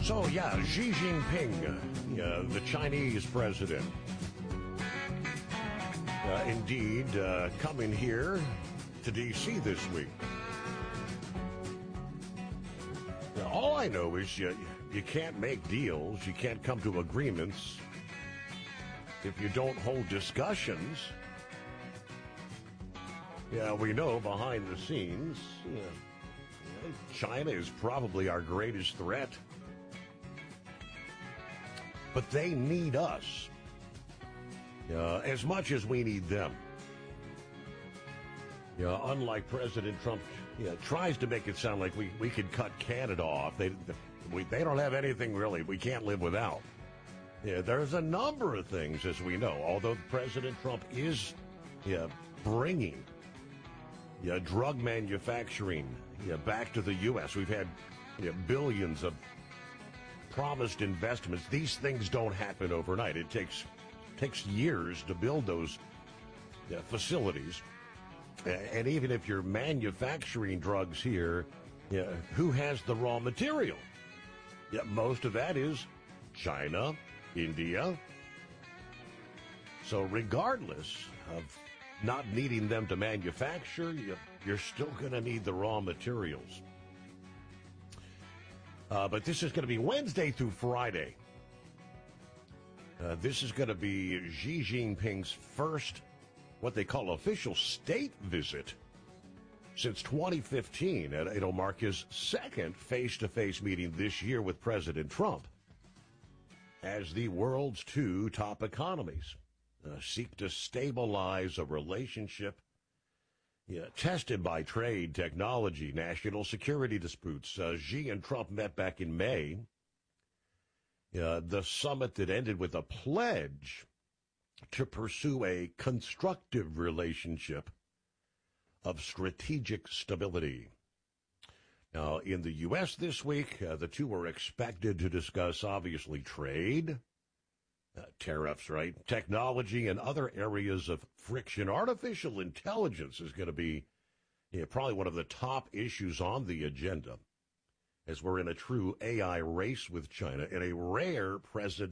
So, Xi Jinping, the Chinese president, indeed coming here to D.C. this week. Now, all I know is you can't make deals, you can't come to agreements if you don't hold discussions. Yeah, we know behind the scenes, China is probably our greatest threat. But they need us as much as we need them. Unlike President Trump tries to make it sound like we could cut Canada off. They don't have anything really we can't live without. There's a number of things, as we know, although President Trump is bringing drug manufacturing back to the U.S. We've had billions of promised investments. These things don't happen overnight. It takes years to build those facilities. And even if you're manufacturing drugs here, who has the raw material? Most of that is China, India. So regardless of not needing them to manufacture, you're still going to need the raw materials. But this is going to be Wednesday through Friday. This is going to be Xi Jinping's first, what they call official state visit since 2015. And it'll mark his second face-to-face meeting this year with President Trump as the world's two top economies seek to stabilize a relationship tested by trade, technology, national security disputes. Xi and Trump met back in May. The summit that ended with a pledge to pursue a constructive relationship of strategic stability. Now, in the U.S. this week, the two are expected to discuss, obviously, trade, tariffs, right? Technology and other areas of friction. Artificial intelligence is going to be probably one of the top issues on the agenda as we're in a true AI race with China and a rare